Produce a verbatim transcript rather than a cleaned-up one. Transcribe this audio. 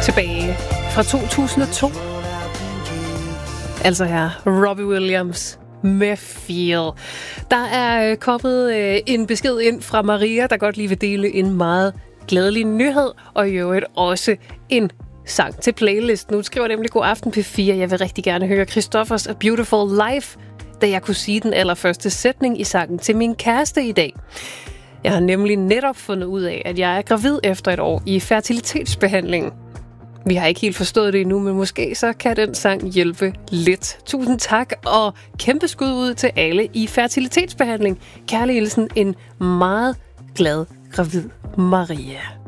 tilbage fra to tusind og to. Altså her, Robbie Williams med Feel. Der er øh, kommet øh, en besked ind fra Maria, der godt lige vil dele en meget glædelig nyhed, og i øvrigt også en sang til playlisten. Nu skriver nemlig god aften P fire. Jeg vil rigtig gerne høre Christoffers A Beautiful Life, da jeg kunne sige den allerførste sætning i sangen til min kæreste i dag. Jeg har nemlig netop fundet ud af, at jeg er gravid efter et år i fertilitetsbehandling. Vi har ikke helt forstået det endnu, men måske så kan den sang hjælpe lidt. Tusind tak, og kæmpe skud ud til alle i fertilitetsbehandling. Kærlig hilsen, en meget glad gravid Maria.